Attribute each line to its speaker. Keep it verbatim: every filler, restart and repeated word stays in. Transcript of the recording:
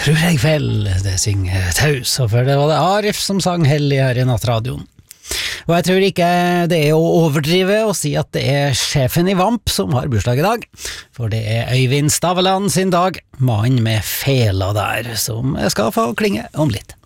Speaker 1: tror jeg vel, det synger Taus, og for det var det Arif som sang hellig her i nattradioen. Og jeg tror ikke det er å overdrive å si at det er sjefen i Vamp som har bursdag i dag, for det er Øyvind Staveland sin dag, mannen med fela der, som skal få klinge om litt.